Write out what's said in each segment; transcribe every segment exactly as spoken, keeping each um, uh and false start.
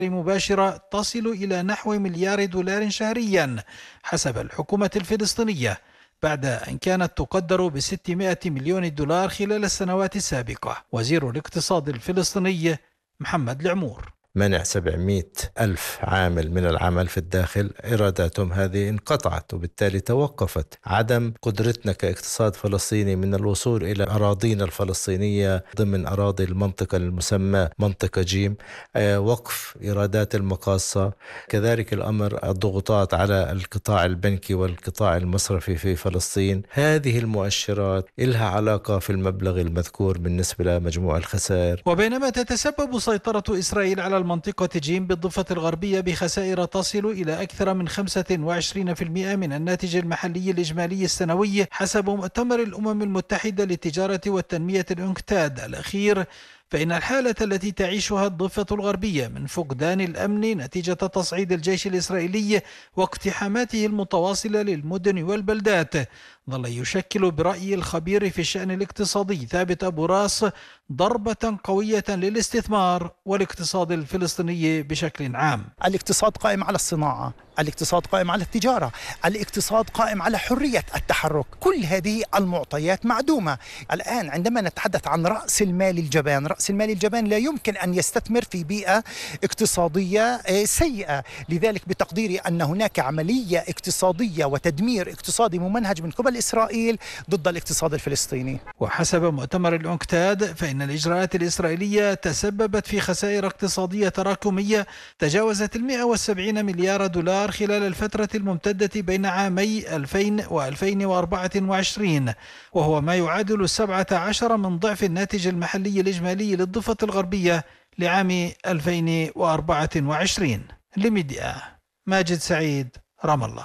مباشرة تصل إلى نحو مليار دولار شهريا حسب الحكومة الفلسطينية، بعد أن كانت تقدر ب ستمائة مليون دولار خلال السنوات السابقة. وزير الاقتصاد الفلسطيني محمد العمور: منع سبعمائة ألف عامل من العمل في الداخل، إيراداتهم هذه انقطعت، وبالتالي توقفت. عدم قدرتنا كاقتصاد فلسطيني من الوصول إلى أراضينا الفلسطينية ضمن أراضي المنطقة المسمى منطقة جيم، آه وقف إيرادات المقاصة، كذلك الأمر الضغوطات على القطاع البنكي والقطاع المصرفي في فلسطين. هذه المؤشرات إلها علاقة في المبلغ المذكور بالنسبة لمجموع الخسائر. وبينما تتسبب سيطرة إسرائيل على المنطقة جيم بالضفة الغربية بخسائر تصل إلى أكثر من خمسة وعشرين بالمئة من الناتج المحلي الإجمالي السنوي حسب مؤتمر الأمم المتحدة للتجارة والتنمية الأنكتاد الأخير، فإن الحالة التي تعيشها الضفة الغربية من فقدان الأمن نتيجة تصعيد الجيش الإسرائيلي واقتحاماته المتواصلة للمدن والبلدات ظل يشكل برأي الخبير في الشأن الاقتصادي ثابت أبو راس ضربة قوية للاستثمار والاقتصاد الفلسطيني بشكل عام. الاقتصاد قائم على الصناعة، الاقتصاد قائم على التجارة، الاقتصاد قائم على حرية التحرك، كل هذه المعطيات معدومة. الآن عندما نتحدث عن رأس المال الجبان، رأس المال الجبان لا يمكن أن يستثمر في بيئة اقتصادية سيئة، لذلك بتقديري أن هناك عملية اقتصادية وتدمير اقتصادي ممنهج من قبل إسرائيل ضد الاقتصاد الفلسطيني. وحسب مؤتمر الأنكتاد فإن الإجراءات الإسرائيلية تسببت في خسائر اقتصادية تراكمية تجاوزت المئة وسبعين مليار دولار خلال الفترة الممتدة بين عامي ألفين وألفين وأربعة وعشرين، وهو ما يعادل سبعة عشر من ضعف الناتج المحلي الإجمالي للضفة الغربية لعام ألفين وأربعة وعشرين. لميديا ماجد سعيد، رام الله.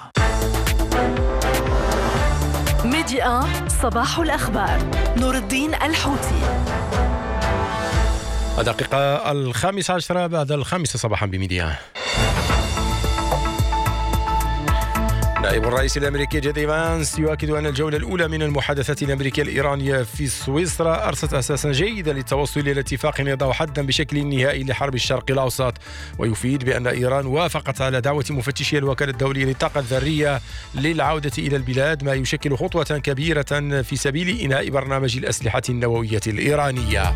ميديا صباح الأخبار، نور الدين الحوتي. الدقيقة الخامسة عشرة بعد الخامسة صباحا بميديا. نائب الرئيس الأمريكي جي دي فانس يؤكد أن الجولة الأولى من المحادثات الأمريكية الإيرانية في سويسرا أرست أساسا جيدا للتوصل إلى اتفاق يضع حدا بشكل نهائي لحرب الشرق الأوسط، ويفيد بأن إيران وافقت على دعوة مفتشي الوكالة الدولية للطاقة الذرية للعودة إلى البلاد، ما يشكل خطوة كبيرة في سبيل إنهاء برنامج الأسلحة النووية الإيرانية.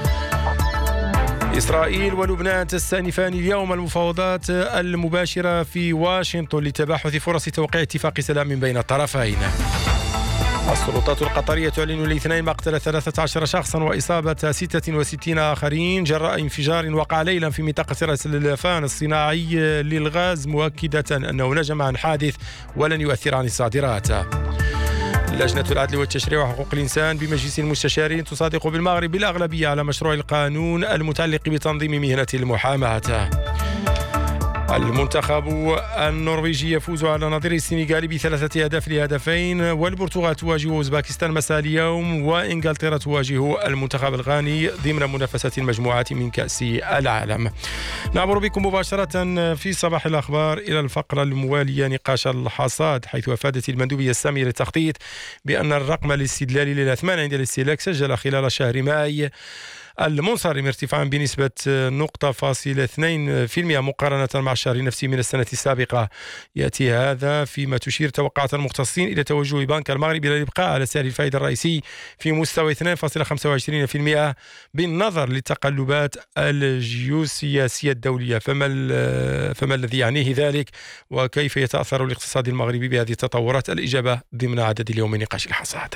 إسرائيل ولبنان تستأنفان اليوم المفاوضات المباشرة في واشنطن لتباحث فرص توقيع اتفاق سلام بين الطرفين. السلطات القطرية تعلن الاثنين مقتل ثلاثة عشر شخصا وإصابة ستة وستين آخرين جراء انفجار وقع ليلا في منطقة رأس الفان الصناعي للغاز، مؤكدة أنه نجم عن حادث ولن يؤثر عن الصادرات. لجنة العدل والتشريع وحقوق الإنسان بمجلس المستشارين تصادق بالمغرب بالأغلبية على مشروع القانون المتعلق بتنظيم مهنة المحاماة. المنتخب النرويجي يفوز على نظير السنغال بثلاثة أهداف لهدفين، والبرتغال تواجه أوزباكستان مساء اليوم، وإنجلترا تواجه المنتخب الغاني ضمن منافسة المجموعات من كأس العالم. نعبر بكم مباشرة في صباح الأخبار إلى الفقرة الموالية نقاش الحصاد، حيث أفادت المندوبية السامية للتخطيط بأن الرقم الاستدلالي للأثمان عند الاستهلاك سجل خلال شهر ماي المنصرم ارتفاعا بنسبة نقطة فاصلة اثنين في المئة مقارنة مع الشهر نفسه من السنة السابقة. يأتي هذا فيما تشير توقعات المختصين إلى توجه بنك المغرب إلى الإبقاء على سعر الفائدة الرئيسي في مستوى اثنين فاصلة خمسة وعشرين في المئة بالنظر للتقلبات الجيوسياسية الدولية. فما, فما الذي يعنيه ذلك، وكيف يتأثر الاقتصاد المغربي بهذه التطورات؟ الإجابة ضمن عدد اليوم من نقاش الحصاد.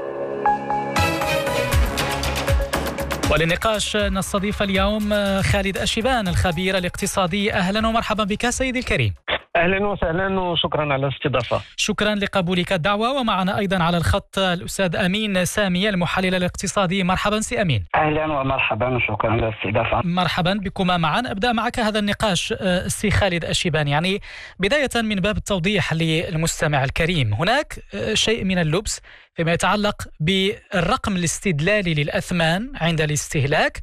وللنقاش نستضيف اليوم خالد الشيبان الخبير الاقتصادي. أهلا ومرحبا بك سيدي الكريم. أهلا وسهلا وشكرا على الاستضافة. شكرا لقبولك الدعوة. ومعنا أيضا على الخط الأستاذ أمين سامي المحلل الاقتصادي. مرحبا سي أمين. أهلا ومرحبا وشكرا على الاستضافة. مرحبا بكما معا. أبدأ معك هذا النقاش سي خالد الشيبان، يعني بداية من باب التوضيح للمستمع الكريم، هناك شيء من اللبس فيما يتعلق بالرقم الاستدلالي للأثمان عند الاستهلاك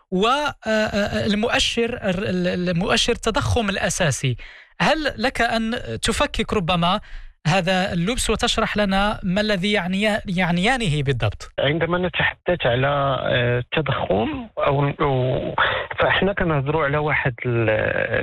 والمؤشر المؤشر التضخم الأساسي. هل لك أن تفكك ربما هذا اللبس وتشرح لنا ما الذي يعني يعنيانه بالضبط؟ عندما نتحدث على التضخم أو فإحنا كنهضروا على واحد